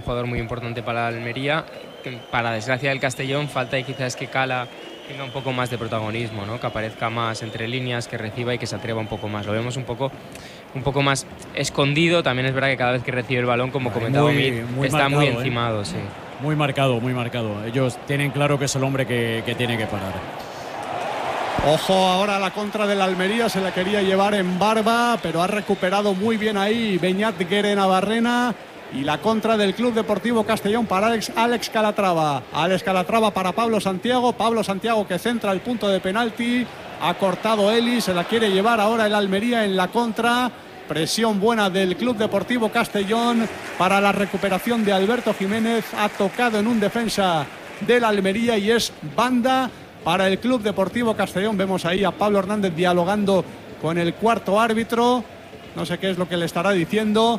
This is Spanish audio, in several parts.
jugador muy importante para la Almería. Para desgracia del Castellón, falta y quizás que Cala tenga un poco más de protagonismo, ¿no? Que aparezca más entre líneas, que reciba y que se atreva un poco más. Lo vemos un poco más escondido. También es verdad que cada vez que recibe el balón, como comentaba Mir, está muy encimado, sí. Muy marcado, muy marcado. Ellos tienen claro que es el hombre que tiene que parar. Ojo ahora a la contra de la Almería, se la quería llevar en Barba, pero ha recuperado muy bien ahí Beñat Guerenabarrena. Y la contra del Club Deportivo Castellón para Alex Calatrava. Alex Calatrava para Pablo Santiago. Pablo Santiago que centra el punto de penalti. Ha cortado Eli, se la quiere llevar ahora el Almería en la contra. Presión buena del Club Deportivo Castellón para la recuperación de Alberto Jiménez. Ha tocado en un defensa del Almería y es banda para el Club Deportivo Castellón. Vemos ahí a Pablo Hernández dialogando con el cuarto árbitro. No sé qué es lo que le estará diciendo.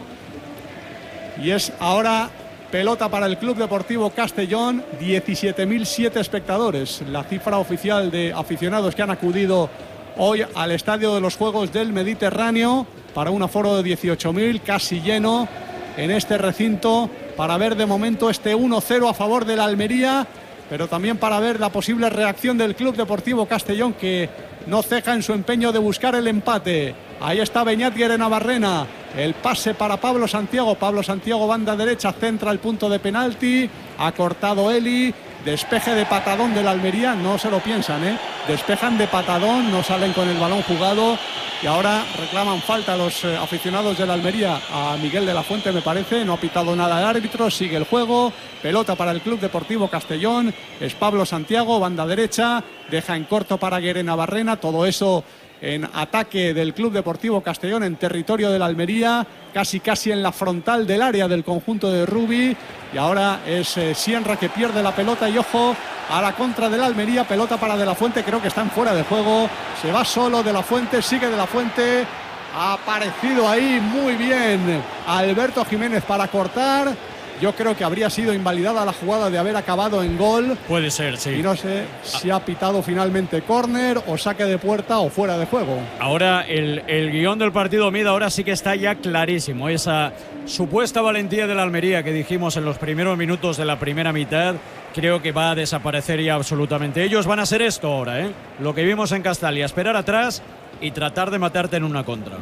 Y es ahora pelota para el Club Deportivo Castellón. 17.007 espectadores, la cifra oficial de aficionados que han acudido hoy al Estadio de los Juegos del Mediterráneo para un aforo de 18.000, casi lleno en este recinto, para ver de momento este 1-0 a favor de la Almería, pero también para ver la posible reacción del Club Deportivo Castellón, que no ceja en su empeño de buscar el empate. Ahí está Beñat Guerenabarrena, el pase para Pablo Santiago. Pablo Santiago, banda derecha, centra el punto de penalti. Ha cortado Eli. Despeje de patadón de la Almería, no se lo piensan, despejan de patadón, no salen con el balón jugado. Y ahora reclaman falta a los aficionados de la Almería, a Miguel de la Fuente me parece. No ha pitado nada el árbitro, sigue el juego. Pelota para el Club Deportivo Castellón. Es Pablo Santiago, banda derecha. Deja en corto para Guerenabarrena. Todo eso en ataque del Club Deportivo Castellón, en territorio de la Almería, casi en la frontal del área del conjunto de Rubi. Y ahora es Sienra que pierde la pelota y ojo a la contra de la Almería. Pelota para De la Fuente, creo que están fuera de juego. Se va solo De la Fuente, sigue De la Fuente. Ha aparecido ahí muy bien Alberto Jiménez para cortar. Yo creo que habría sido invalidada la jugada de haber acabado en gol. Puede ser, sí. Y no sé si ha pitado finalmente córner o saque de puerta o fuera de juego. Ahora el guión del partido, Mida, ahora sí que está ya clarísimo. Esa supuesta valentía de la Almería que dijimos en los primeros minutos de la primera mitad, creo que va a desaparecer ya absolutamente. Ellos van a hacer esto ahora, lo que vimos en Castalia, esperar atrás y tratar de matarte en una contra.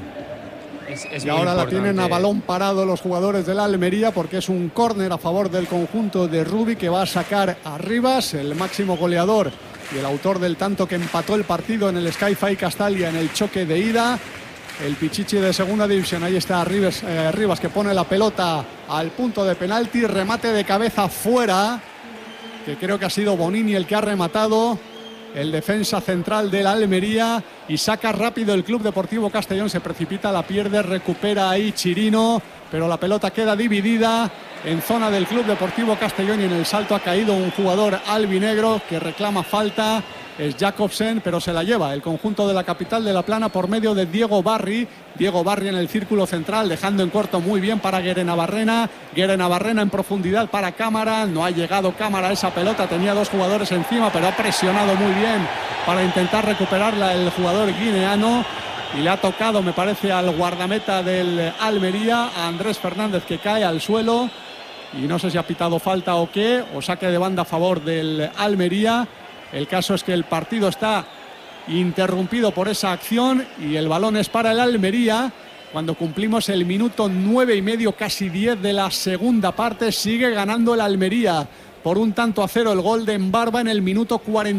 Y ahora la tienen a balón parado los jugadores de la Almería, porque es un córner a favor del conjunto de Rubi, que va a sacar a Rivas, el máximo goleador y el autor del tanto que empató el partido en el Sky-Fi Castalia en el choque de ida. El Pichichi de segunda división. Ahí está Rivas que pone la pelota al punto de penalti. Remate de cabeza fuera, que creo que ha sido Bonini el que ha rematado. El defensa central de la Almería, y saca rápido el Club Deportivo Castellón. Se precipita, la pierde, recupera ahí Chirino, pero la pelota queda dividida en zona del Club Deportivo Castellón y en el salto ha caído un jugador albinegro que reclama falta. Es Jacobsen, pero se la lleva el conjunto de la capital de La Plana por medio de Diego Barri. Diego Barri en el círculo central, dejando en corto muy bien para Guerenabarrena. Guerenabarrena en profundidad para Cámara. No ha llegado Cámara a esa pelota, tenía dos jugadores encima, pero ha presionado muy bien para intentar recuperarla el jugador guineano. Y le ha tocado, me parece, al guardameta del Almería, a Andrés Fernández, que cae al suelo. Y no sé si ha pitado falta o qué, o saque de banda a favor del Almería. El caso es que el partido está interrumpido por esa acción y el balón es para el Almería. Cuando cumplimos el minuto 9,5, casi 10 de la segunda parte, sigue ganando el Almería por 1-0. El gol de Embarba en el minuto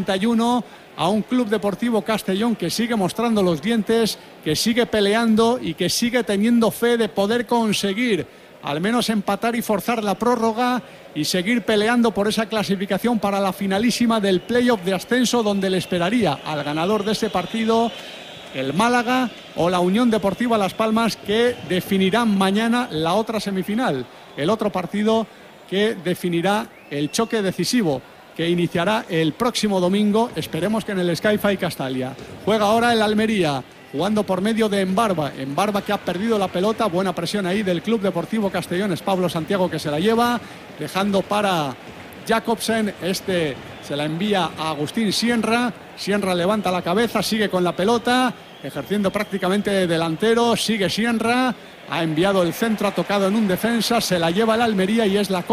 41 a un Club Deportivo Castellón que sigue mostrando los dientes, que sigue peleando y que sigue teniendo fe de poder conseguir al menos empatar y forzar la prórroga y seguir peleando por esa clasificación para la finalísima del playoff de ascenso, donde le esperaría al ganador de ese partido el Málaga o la Unión Deportiva Las Palmas, que definirán mañana la otra semifinal, el otro partido que definirá el choque decisivo que iniciará el próximo domingo, esperemos que en el Sky-Fi Castalia. Juega ahora el Almería, jugando por medio de Embarba que ha perdido la pelota. Buena presión ahí del Club Deportivo Castellón. Es Pablo Santiago que se la lleva, dejando para Jacobsen. Este se la envía a Agustín Sienra. Sienra levanta la cabeza, sigue con la pelota, ejerciendo prácticamente de delantero. Sigue Sienra, ha enviado el centro, ha tocado en un defensa, se la lleva el Almería y es la